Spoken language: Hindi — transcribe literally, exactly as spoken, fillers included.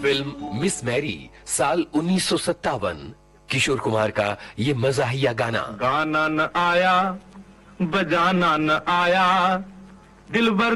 फिल्म मिस मैरी साल उन्नीस सौ सत्तावन, किशोर कुमार का ये मजाहिया गाना। गाना न आया, बजाना न आया, दिल भर